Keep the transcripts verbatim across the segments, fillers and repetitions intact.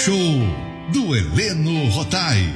Show do Heleno Rotai.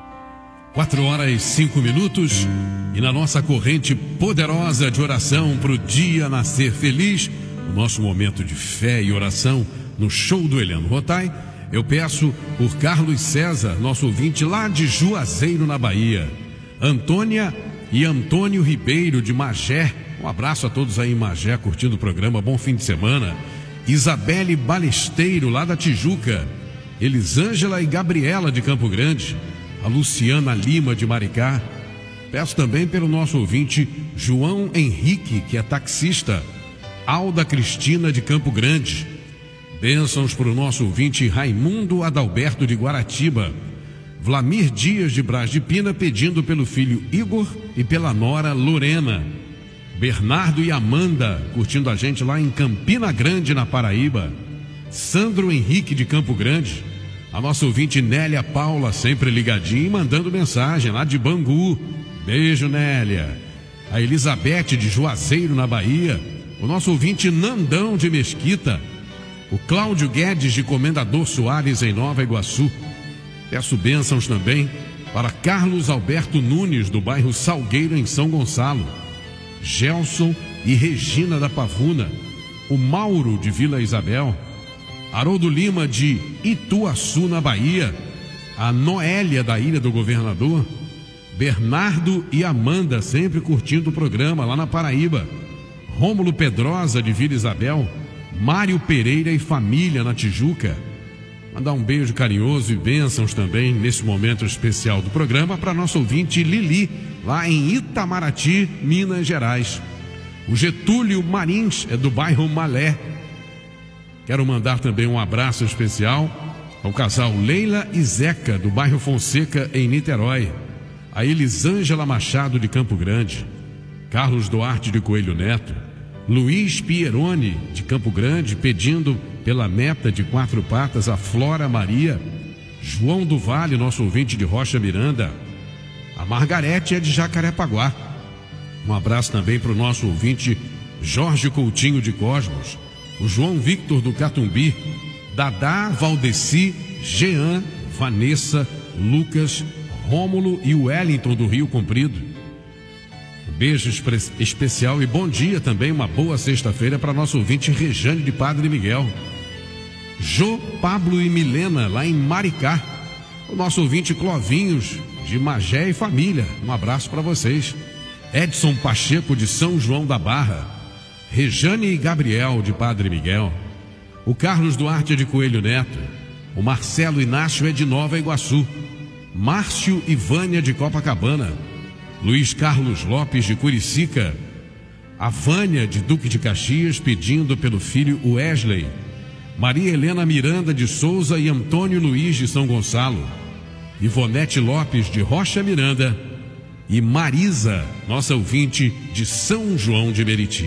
Quatro horas e cinco minutos e na nossa corrente poderosa de oração para o dia nascer feliz, o nosso momento de fé e oração no Show do Heleno Rotai, eu peço por Carlos César, nosso ouvinte lá de Juazeiro, na Bahia, Antônia e Antônio Ribeiro de Magé, um abraço a todos aí em Magé, curtindo o programa, bom fim de semana. Isabelle Balesteiro, lá da Tijuca, Elisângela e Gabriela de Campo Grande, a Luciana Lima de Maricá. Peço também pelo nosso ouvinte João Henrique, que é taxista, Alda Cristina de Campo Grande. Bênçãos para o nosso ouvinte Raimundo Adalberto de Guaratiba, Vlamir Dias de Brás de Pina, pedindo pelo filho Igor e pela nora Lorena. Bernardo e Amanda, curtindo a gente lá em Campina Grande, na Paraíba. Sandro Henrique de Campo Grande. A nossa ouvinte Nélia Paula, sempre ligadinha e mandando mensagem lá de Bangu. Beijo, Nélia. A Elizabeth de Juazeiro, na Bahia. O nosso ouvinte Nandão de Mesquita. O Cláudio Guedes de Comendador Soares, em Nova Iguaçu. Peço bênçãos também para Carlos Alberto Nunes, do bairro Salgueiro, em São Gonçalo. Gelson e Regina da Pavuna, o Mauro de Vila Isabel, Haroldo Lima de Ituaçu, na Bahia, a Noélia da Ilha do Governador, Bernardo e Amanda, sempre curtindo o programa lá na Paraíba, Rômulo Pedrosa de Vila Isabel, Mário Pereira e família na Tijuca. Mandar um beijo carinhoso e bênçãos também nesse momento especial do programa para nosso ouvinte Lili, lá em Itamaraty, Minas Gerais. O Getúlio Marins é do bairro Malé. Quero mandar também um abraço especial ao casal Leila e Zeca, do bairro Fonseca, em Niterói. A Elisângela Machado de Campo Grande, Carlos Duarte de Coelho Neto, Luiz Pieroni de Campo Grande, pedindo pela meta de quatro patas a Flora Maria. João do Vale, nosso ouvinte de Rocha Miranda. A Margarete é de Jacarepaguá. Um abraço também para o nosso ouvinte Jorge Coutinho de Cosmos, o João Victor do Catumbi, Dadá, Valdeci, Jean, Vanessa, Lucas, Rômulo e Wellington do Rio Comprido. Um beijo especial e bom dia também, uma boa sexta-feira para nosso ouvinte Rejane de Padre Miguel. Jô, Pablo e Milena, lá em Maricá. O nosso ouvinte Clovinhos de Magé e família, um abraço para vocês. Edson Pacheco de São João da Barra, Rejane e Gabriel de Padre Miguel, o Carlos Duarte de Coelho Neto, o Marcelo Inácio é de Nova Iguaçu, Márcio e Vânia de Copacabana, Luiz Carlos Lopes de Curicica, a Vânia de Duque de Caxias pedindo pelo filho Wesley, Maria Helena Miranda de Souza e Antônio Luiz de São Gonçalo, Ivonete Lopes de Rocha Miranda e Marisa, nossa ouvinte de São João de Meriti.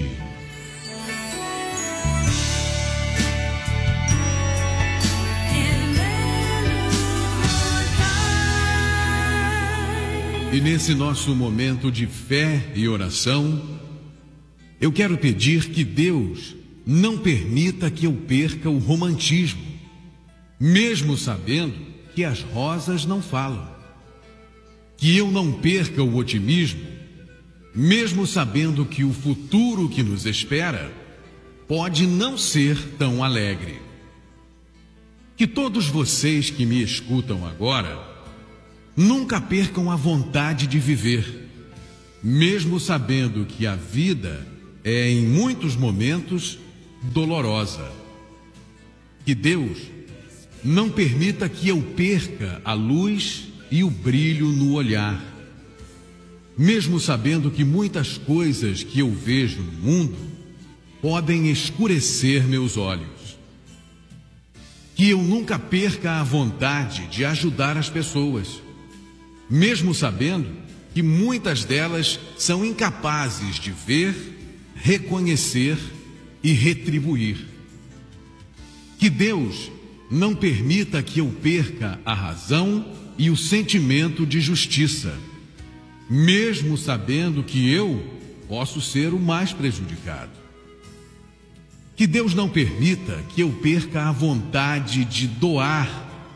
E nesse nosso momento de fé e oração, eu quero pedir que Deus não permita que eu perca o romantismo, mesmo sabendo que as rosas não falam. Que eu não perca o otimismo, mesmo sabendo que o futuro que nos espera pode não ser tão alegre. Que todos vocês que me escutam agora nunca percam a vontade de viver, mesmo sabendo que a vida é em muitos momentos dolorosa. Que Deus não permita que eu perca a luz e o brilho no olhar, mesmo sabendo que muitas coisas que eu vejo no mundo podem escurecer meus olhos. Que eu nunca perca a vontade de ajudar as pessoas, mesmo sabendo que muitas delas são incapazes de ver, reconhecer e retribuir. Que Deus não permita que eu perca a razão e o sentimento de justiça, mesmo sabendo que eu posso ser o mais prejudicado. Que Deus não permita que eu perca a vontade de doar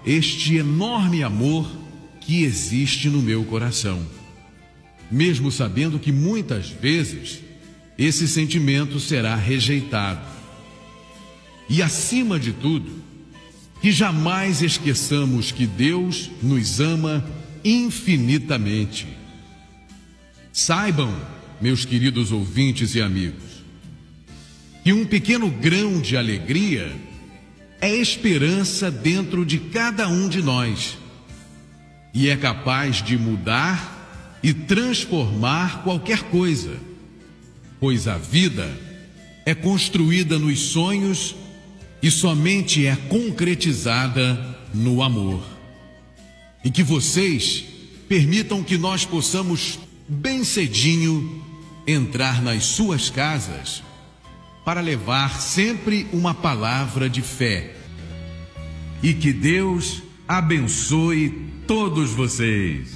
este enorme amor que existe no meu coração, mesmo sabendo que muitas vezes esse sentimento será rejeitado. E acima de tudo, que jamais esqueçamos que Deus nos ama infinitamente. Saibam, meus queridos ouvintes e amigos, que um pequeno grão de alegria é esperança dentro de cada um de nós e é capaz de mudar e transformar qualquer coisa, pois a vida é construída nos sonhos e somente é concretizada no amor. E que vocês permitam que nós possamos bem cedinho entrar nas suas casas para levar sempre uma palavra de fé. E que Deus abençoe todos vocês.